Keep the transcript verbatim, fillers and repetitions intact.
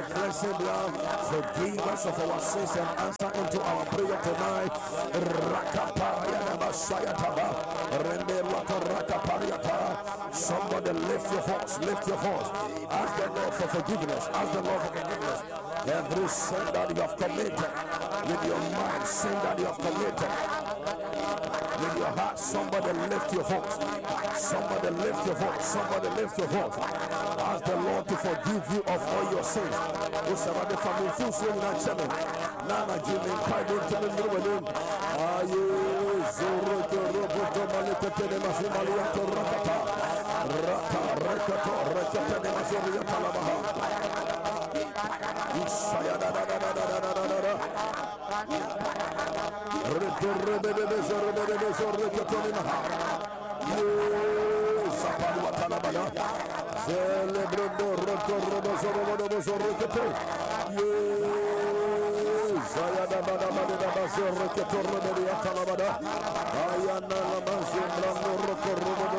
cleansing blood. Forgive us of our sins and answer into our prayer tonight. Somebody lift your voice, lift your voice. Ask the Lord for forgiveness. Ask the Lord for forgiveness. Every sin that you have committed with your mind, sin that you have committed with your heart, somebody lift your voice. Somebody lift your voice. Somebody lift your voice. Ask the Lord to forgive you of all your sins. Usabade family full swing na channel. Nana Jimmy Kaido to the new one. Aye, Zoro to Roboto Malika Tene Masumalia to Rakata. Raka, Rakato, Rakatane Masuria Talabaha. Isaya da da da da da da da da. Retorre de de Zoro de de Zoro Katone Maha. Sapalua Talabaya. Celebrando Rotorro Zoro Zoro Kate. Sayada Bada Bada Bazor Ketorro de Talabada. Ayana Lamazin Brando Rotorro.